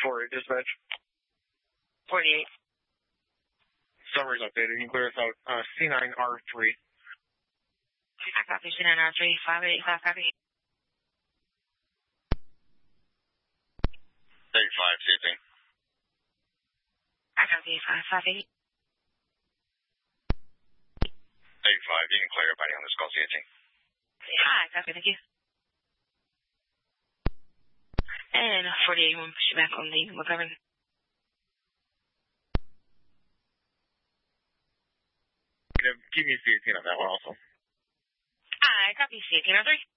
48 dispatch. 48. Summary's updated. You can clear us out C9R3. I copy C9R3, 585, copy. 35, see you soon. I copy 558. 35, you can clear everybody on this call, see you soon. Hi, copy, thank you. And 48, you want to push you back on the McGovern. Give me C18 on that one also. Hi, copy C18R3.